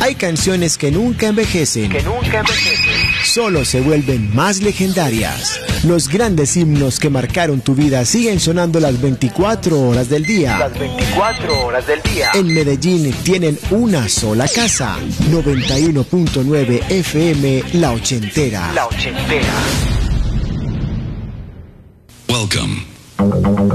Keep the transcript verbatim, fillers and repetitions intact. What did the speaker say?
Hay canciones que nunca envejecen, que nunca envejecen. Solo se vuelven más legendarias. Los grandes himnos que marcaron tu vida siguen sonando las veinticuatro horas del día. Las veinticuatro horas del día. En Medellín tienen una sola casa. noventa y uno punto nueve F M La Ochentera. La Ochentera. Welcome.